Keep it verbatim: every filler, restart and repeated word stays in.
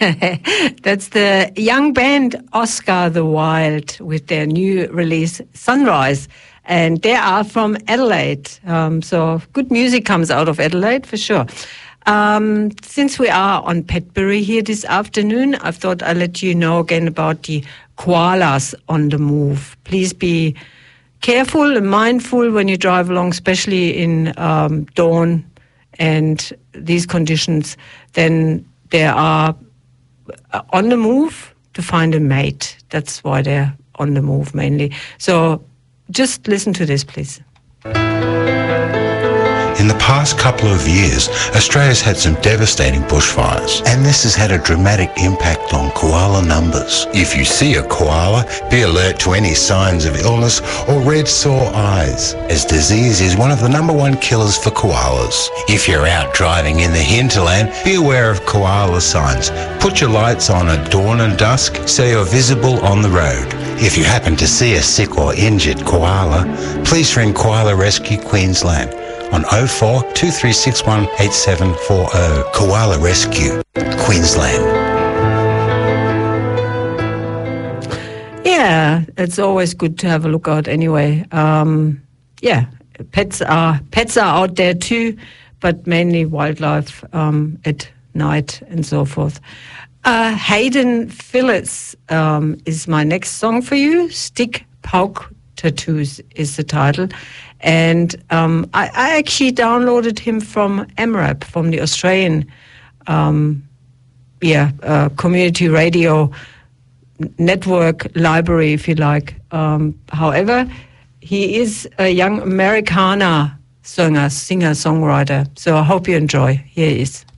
That's the young band Oscar the Wild with their new release, Sunrise. And they are from Adelaide. Um, so good music comes out of Adelaide for sure. Um, since we are on Petbury here this afternoon, I thought I'd let you know again about the koalas on the move. Please be careful and mindful when you drive along, especially in um, dawn and these conditions. Then they are on the move to find a mate. That's why they're on the move mainly. So just listen to this, please. In the past couple of years, Australia's had some devastating bushfires, and this has had a dramatic impact on koala numbers. If you see a koala, be alert to any signs of illness or red sore eyes, as disease is one of the number one killers for koalas. If you're out driving in the hinterland, be aware of koala signs. Put your lights on at dawn and dusk so you're visible on the road. If you happen to see a sick or injured koala, please ring Koala Rescue Queensland on oh four, two three six one, eight seven four oh. Koala Rescue Queensland. Yeah, it's always good to have a look out anyway. Um, yeah, pets are pets are out there too, but mainly wildlife um, at night and so forth. Uh, Hayden Phillips um, is my next song for you. Stick Poke Tattoos is the title. And um, I, I actually downloaded him from M R A P, from the Australian um, yeah, uh, community radio network library, if you like. Um, however, he is a young Americana singer, singer-songwriter. So I hope you enjoy. Here he is.